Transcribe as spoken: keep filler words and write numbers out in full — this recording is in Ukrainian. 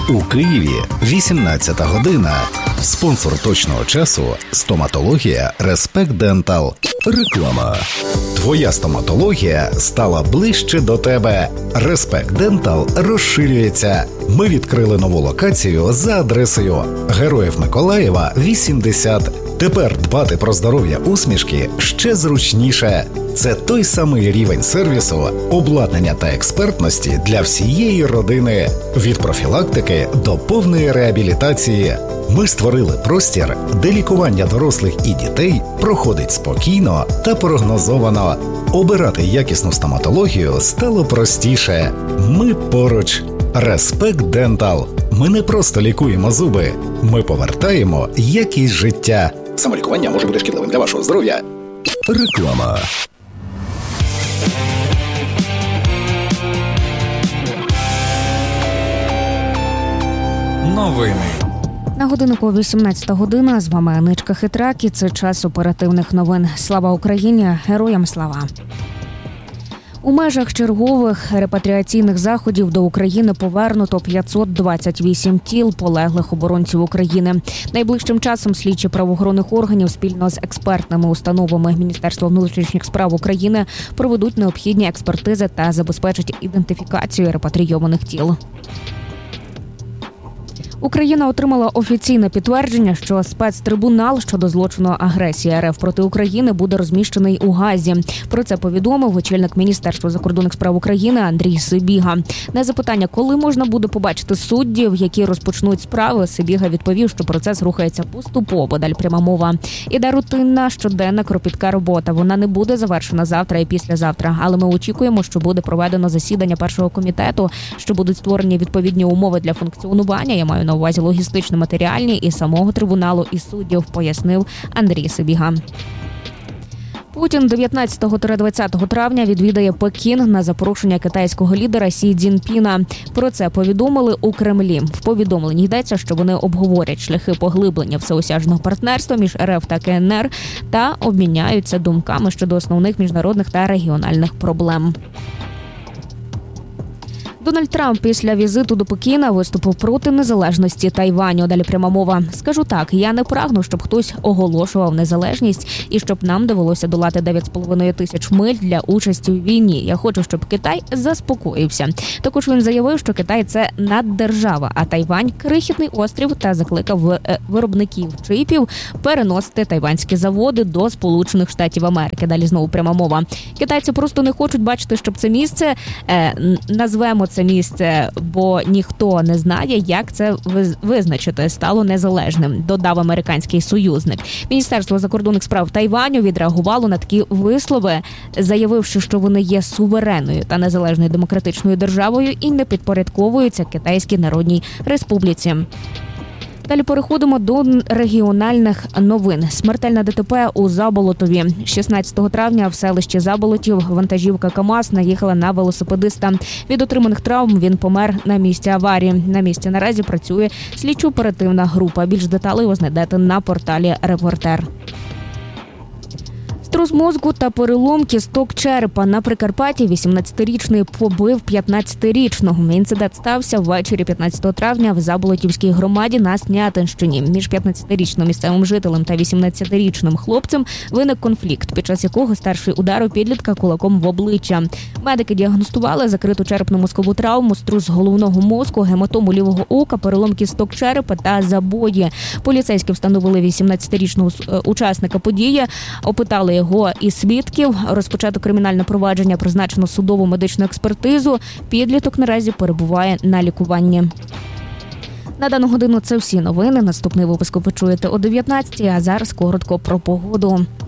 У Києві вісімнадцята година. Спонсор точного часу – стоматологія Респект Дентал. Реклама. Твоя стоматологія стала ближче до тебе. Респект Дентал розширюється. Ми відкрили нову локацію за адресою Героїв Миколаєва, вісімдесят. Тепер дбати про здоров'я усмішки ще зручніше. Це той самий рівень сервісу, обладнання та експертності для всієї родини. Від профілактики до повної реабілітації. Ми створили простір, де лікування дорослих і дітей проходить спокійно та прогнозовано. Обирати якісну стоматологію стало простіше. Ми поруч. Респект Дентал. Ми не просто лікуємо зуби. Ми повертаємо якість життя. Самолікування може бути шкідливим для вашого здоров'я. Реклама. Новини. На годиннику вісімнадцята година. З вами Аничка Хитрак і це час оперативних новин. Слава Україні! Героям слава! У межах чергових репатріаційних заходів до України повернуто п'ятсот двадцять вісім тіл полеглих оборонців України. Найближчим часом слідчі правоохоронних органів спільно з експертними установами Міністерства внутрішніх справ України проведуть необхідні експертизи та забезпечать ідентифікацію репатрійованих тіл. Україна отримала офіційне підтвердження, що спецтрибунал щодо злочину агресії РФ проти України буде розміщений у Гаазі. Про це повідомив очільник Міністерства закордонних справ України Андрій Сибіга. На запитання, коли можна буде побачити суддів, які розпочнуть справи, Сибіга відповів, що процес рухається поступово, далі пряма мова. Іде рутинна, щоденна, кропітка робота. Вона не буде завершена завтра і післязавтра, але ми очікуємо, що буде проведено засідання першого комітету, що будуть створені відповідні умови для функціонування. Я маю на увазі логістично-матеріальні і самого трибуналу, і суддів, пояснив Андрій Сибіга. Путін дев'ятнадцятого-двадцятого травня відвідає Пекін на запрошення китайського лідера Сі Цзіньпіна. Про це повідомили у Кремлі. В повідомленні йдеться, що вони обговорять шляхи поглиблення всеосяжного партнерства між РФ та КНР та обміняються думками щодо основних міжнародних та регіональних проблем. Дональд Трамп після візиту до Пекіна виступив проти незалежності Тайваню. Далі пряма мова. Скажу так, я не прагну, щоб хтось оголошував незалежність і щоб нам довелося долати дев'ять з половиною тисяч миль для участі у війні. Я хочу, щоб Китай заспокоївся. Також він заявив, що Китай – це наддержава, а Тайвань – крихітний острів, та закликав виробників чипів переносити тайванські заводи до Сполучених Штатів Америки. Далі знову пряма мова. Китайці просто не хочуть бачити, щоб це місце, е, назвемо це місце, бо ніхто не знає, як це визначити, стало незалежним, додав американський союзник. Міністерство закордонних справ Тайваню відреагувало на такі вислови, заявивши, що вони є суверенною та незалежною демократичною державою і не підпорядковуються Китайській Народній Республіці. Далі переходимо до регіональних новин. Смертельне ДТП у Заболотові. шістнадцятого травня в селищі Заболотів вантажівка КАМАЗ наїхала на велосипедиста. Від отриманих травм він помер на місці аварії. На місці наразі працює слідчо-оперативна група. Більш деталей ви знайдете на порталі «Репортер». Струс мозку та перелом кісток черепа. На Прикарпатті вісімнадцятирічний побив п'ятнадцятирічного. Інцидент стався ввечері п'ятнадцятого травня в Заболотівській громаді на Снятинщині. Між п'ятнадцятирічним місцевим жителем та вісімнадцятирічним хлопцем виник конфлікт, під час якого старший ударив підлітка кулаком в обличчя. Медики діагностували закриту черепно-мозкову травму, струс головного мозку, гематому лівого ока, перелом кісток черепа та забої. Поліцейські встановили вісімнадцятирічного учасника події, опитали його і свідків. Розпочато кримінальне провадження, призначено судову медичну експертизу. Підліток наразі перебуває на лікуванні. На дану годину це всі новини. Наступний випуск ви почуєте о дев'ятнадцятій, а зараз коротко про погоду.